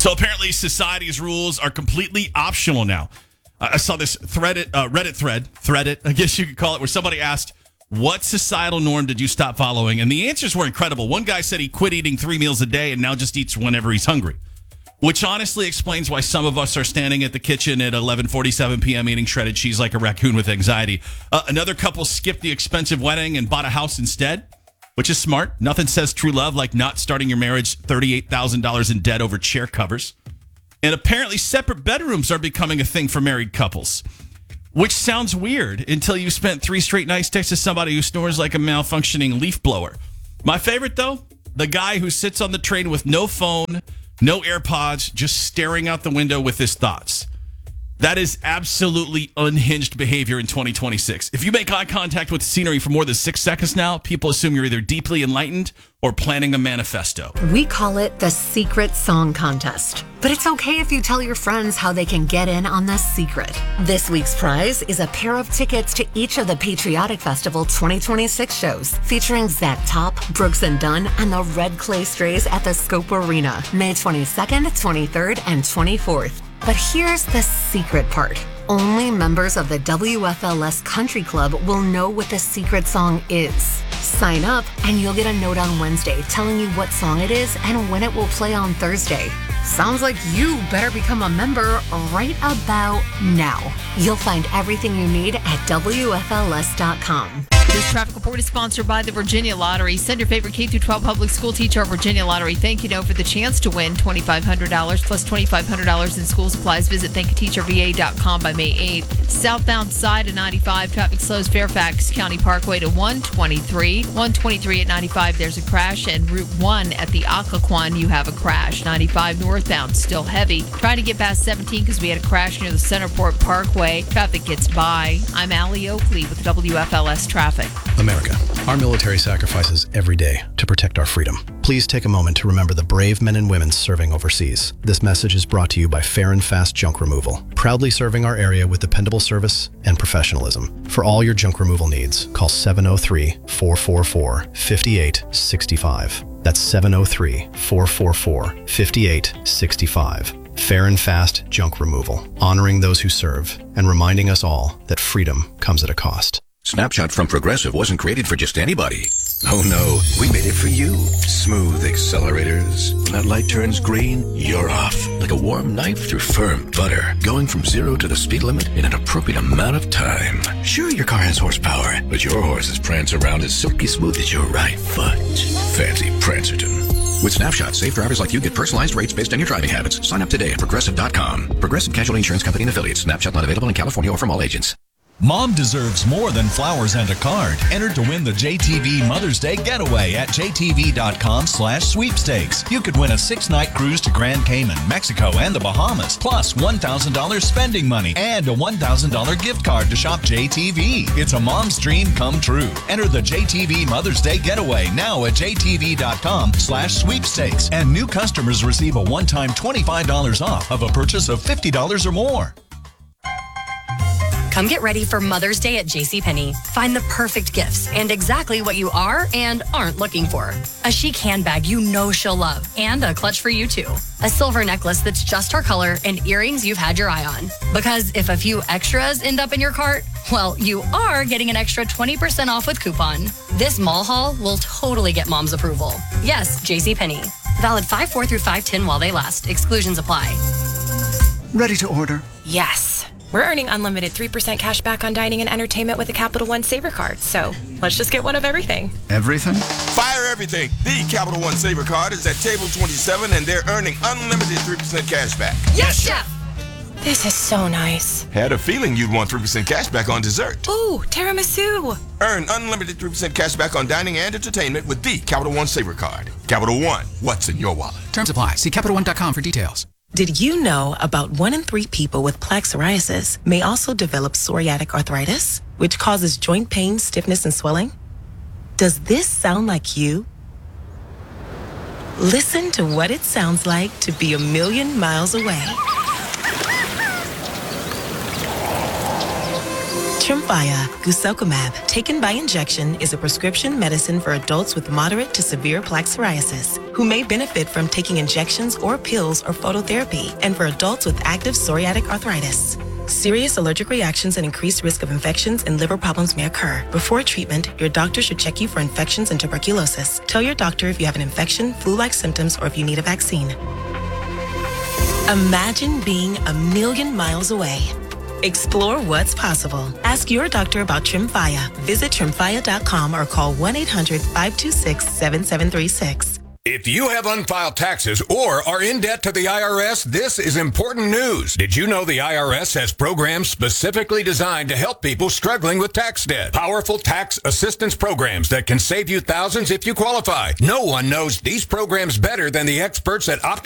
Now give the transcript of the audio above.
So apparently society's rules are completely optional now. I saw this Reddit thread, I guess you could call it, where somebody asked, what societal norm did you stop following? And the answers were incredible. One guy said he quit eating 3 meals a day and now just eats whenever he's hungry, which honestly explains why some of us are standing at the kitchen at 11:47 p.m. eating shredded cheese like a raccoon with anxiety. Another couple skipped the expensive wedding and bought a house instead, which is smart. Nothing says true love like not starting your marriage $38,000 in debt over chair covers. And apparently separate bedrooms are becoming a thing for married couples, which sounds weird until you spent 3 straight nights next to somebody who snores like a malfunctioning leaf blower. My favorite, though, the guy who sits on the train with no phone, no AirPods, just staring out the window with his thoughts. That is absolutely unhinged behavior in 2026. If you make eye contact with scenery for more than 6 seconds now, people assume you're either deeply enlightened or planning a manifesto. We call it the Secret Song Contest. But it's okay if you tell your friends how they can get in on the secret. This week's prize is a pair of tickets to each of the Patriotic Festival 2026 shows, featuring Zach Top, Brooks and Dunn, and the Red Clay Strays at the Scope Arena, May 22nd, 23rd, and 24th. But here's the secret part. Only members of the WFLS Country Club will know what the secret song is. Sign up and you'll get a note on Wednesday telling you what song it is and when it will play on Thursday. Sounds like you better become a member right about now. You'll find everything you need at WFLS.com. This traffic report is sponsored by the Virginia Lottery. Send your favorite K-12 public school teacher a Virginia Lottery thank you note for the chance to win $2,500 plus $2,500 in school supplies. Visit thankyouteacherva.com by May 8th. Southbound side of 95, traffic slows Fairfax County Parkway to 123. 123 at 95, there's a crash. And Route 1 at the Occoquan, you have a crash. 95 northbound, still heavy. Trying to get past 17 because we had a crash near the Centerport Parkway. Traffic gets by. I'm Allie Oakley with WFLS Traffic. America, our military sacrifices every day to protect our freedom. Please take a moment to remember the brave men and women serving overseas. This message is brought to you by Fair and Fast Junk Removal, proudly serving our area with dependable service and professionalism. For all your junk removal needs, call 703-444-5865. That's 703-444-5865. Fair and Fast Junk Removal, honoring those who serve and reminding us all that freedom comes at a cost. Snapshot from Progressive wasn't created for just anybody. Oh no, we made it for you. Smooth accelerators. When that light turns green, you're off. Like a warm knife through firm butter. Going from 0 to the speed limit in an appropriate amount of time. Sure, your car has horsepower, but your horses prance around as silky smooth as your right foot. Fancy Prancerton. With Snapshot, safe drivers like you get personalized rates based on your driving habits. Sign up today at Progressive.com. Progressive Casualty Insurance Company and Affiliates. Snapshot not available in California or from all agents. Mom deserves more than flowers and a card. Enter to win the JTV Mother's Day Getaway at jtv.com/sweepstakes. You could win a 6-night cruise to Grand Cayman, Mexico, and the Bahamas, plus $1,000 spending money and a $1,000 gift card to shop JTV. It's a mom's dream come true. Enter the JTV Mother's Day Getaway now at jtv.com/sweepstakes. And new customers receive a one-time $25 off of a purchase of $50 or more. Come get ready for Mother's Day at JCPenney. Find the perfect gifts and exactly what you are and aren't looking for. A chic handbag you know she'll love and a clutch for you too. A silver necklace that's just her color and earrings you've had your eye on. Because if a few extras end up in your cart, well, you are getting an extra 20% off with coupon. This mall haul will totally get mom's approval. Yes, JCPenney. Valid 5/4 through 5/10 while they last. Exclusions apply. Ready to order? Yes. We're earning unlimited 3% cash back on dining and entertainment with a Capital One Saver card. So let's just get one of everything. Everything? Fire everything. The Capital One Saver card is at table 27 and they're earning unlimited 3% cash back. Yes, Chef! This is so nice. Had a feeling you'd want 3% cash back on dessert. Ooh, tiramisu. Earn unlimited 3% cash back on dining and entertainment with the Capital One Saver card. Capital One, what's in your wallet? Terms apply. See CapitalOne.com for details. Did you know about 1 in 3 people with plaque psoriasis may also develop psoriatic arthritis, which causes joint pain, stiffness, and swelling? Does this sound like you? Listen to what it sounds like to be a million miles away. Tremfya, guselkumab, taken by injection, is a prescription medicine for adults with moderate to severe plaque psoriasis who may benefit from taking injections or pills or phototherapy, and for adults with active psoriatic arthritis. Serious allergic reactions and increased risk of infections and liver problems may occur. Before treatment, your doctor should check you for infections and tuberculosis. Tell your doctor if you have an infection, flu-like symptoms, or if you need a vaccine. Imagine being 1,000,000 miles away. Explore what's possible. Ask your doctor about Tremfya. Visit Tremfya.com or call 1-800-526-7736. If you have unfiled taxes or are in debt to the IRS, this is important news. Did you know the IRS has programs specifically designed to help people struggling with tax debt? Powerful tax assistance programs that can save you thousands if you qualify. No one knows these programs better than the experts at